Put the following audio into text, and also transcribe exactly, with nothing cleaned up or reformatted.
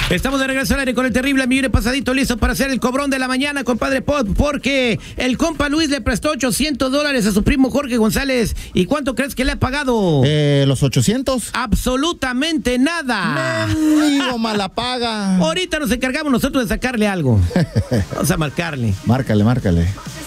Estamos de regreso al aire con el terrible millón pasadito, listo para hacer el cobrón de la mañana, compadre Pod, porque el compa Luis le prestó ochocientos dólares a su primo Jorge González. ¿Y cuánto crees que le ha pagado? Eh, ¿Los ochocientos? Absolutamente nada. Mendigo mala paga. Ahorita nos encargamos nosotros de sacarle algo. Vamos a marcarle. Márcale, márcale.